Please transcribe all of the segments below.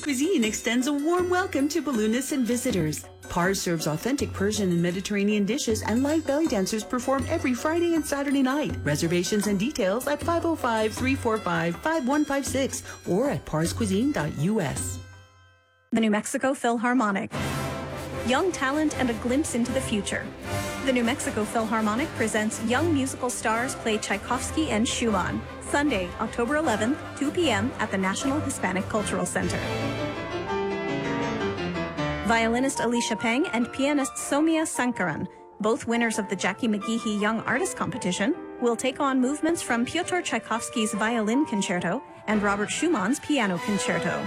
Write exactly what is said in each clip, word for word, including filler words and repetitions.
Cuisine extends a warm welcome to balloonists and visitors. Pars serves authentic Persian and Mediterranean dishes, and live belly dancers perform every Friday and Saturday night. Reservations and details at five oh five, three four five, five one five six or at pars cuisine dot U S. The New Mexico Philharmonic. Young talent and a glimpse into the future. The New Mexico Philharmonic presents young musical stars play Tchaikovsky and Schumann. Sunday, October eleventh, two p.m. at the National Hispanic Cultural Center. Violinist Alicia Peng and pianist Somia Sankaran, both winners of the Jackie McGeehee Young Artist Competition, will take on movements from Pyotr Tchaikovsky's Violin Concerto and Robert Schumann's Piano Concerto.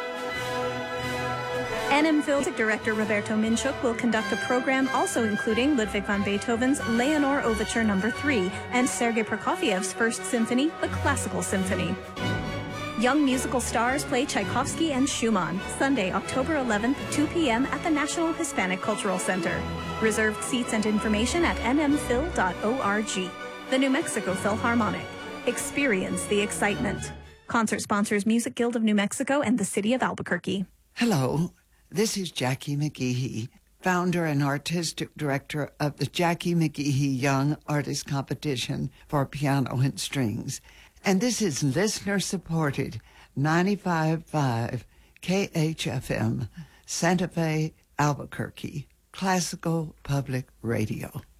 N M Phil's director Roberto Minchuk will conduct a program also including Ludwig van Beethoven's Leonore Overture Number three and Sergei Prokofiev's First Symphony, the Classical Symphony. Young musical stars play Tchaikovsky and Schumann, Sunday, October eleventh, two p.m. at the National Hispanic Cultural Center. Reserved seats and information at n m phil dot org. The New Mexico Philharmonic. Experience the excitement. Concert sponsors Music Guild of New Mexico and the City of Albuquerque. Hello. This is Jackie McGeehee, founder and artistic director of the Jackie McGeehee Young Artist Competition for Piano and Strings. And this is listener-supported ninety-five point five K H F M, Santa Fe, Albuquerque, Classical Public Radio.